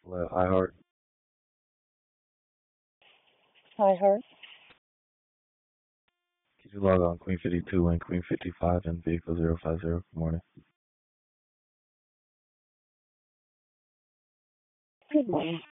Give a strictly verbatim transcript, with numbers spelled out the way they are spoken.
Hello, iHeart. Hi, Heart. Could you log on Queen fifty-two and Queen fifty-five and vehicle zero five zero? Good morning. Good morning.